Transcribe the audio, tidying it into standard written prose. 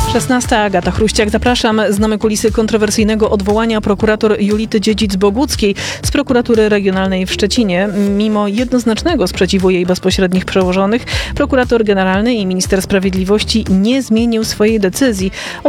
16. Agata Chruściak. Zapraszam. Znamy kulisy kontrowersyjnego odwołania prokurator Julity Dziedzic-Boguckiej z prokuratury regionalnej w Szczecinie. Mimo jednoznacznego sprzeciwu jej bezpośrednich przełożonych, prokurator generalny i minister sprawiedliwości nie zmienił swojej decyzji.